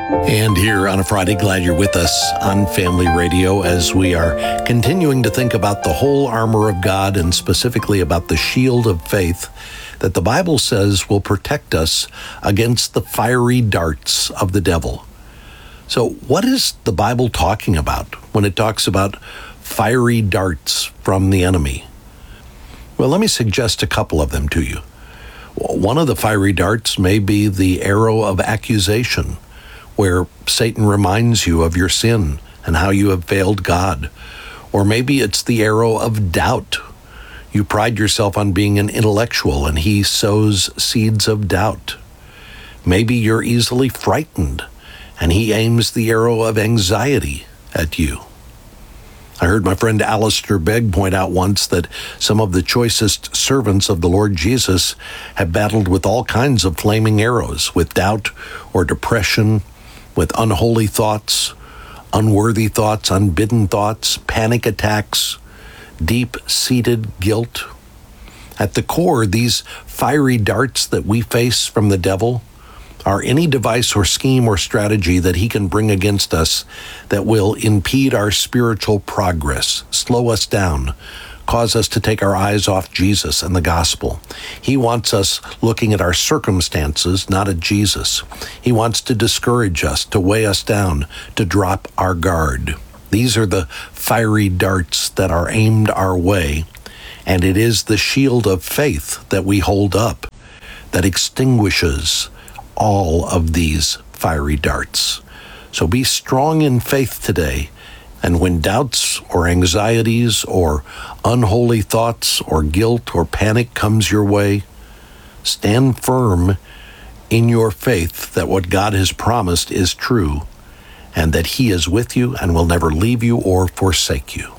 And here on a Friday, glad you're with us on Family Radio as we are continuing to think about the whole armor of God and specifically about the shield of faith that the Bible says will protect us against the fiery darts of the devil. So what is the Bible talking about when it talks about fiery darts from the enemy? Well, let me suggest a couple of them to you. One of the fiery darts may be the arrow of accusation, where Satan reminds you of your sin and how you have failed God. Or maybe it's the arrow of doubt. You pride yourself on being an intellectual, and he sows seeds of doubt. Maybe you're easily frightened, and he aims the arrow of anxiety at you. I heard my friend Alistair Begg point out once that some of the choicest servants of the Lord Jesus have battled with all kinds of flaming arrows, with doubt or depression, with unholy thoughts, unworthy thoughts, unbidden thoughts, panic attacks, deep-seated guilt. At the core, these fiery darts that we face from the devil are any device or scheme or strategy that he can bring against us that will impede our spiritual progress, slow us down, cause us to take our eyes off Jesus and the gospel. He wants us looking at our circumstances, not at Jesus. He wants to discourage us, to weigh us down, to drop our guard. These are the fiery darts that are aimed our way, and it is the shield of faith that we hold up that extinguishes all of these fiery darts. So be strong in faith today, and when doubts or anxieties or unholy thoughts or guilt or panic comes your way, stand firm in your faith that what God has promised is true, and that he is with you and will never leave you or forsake you.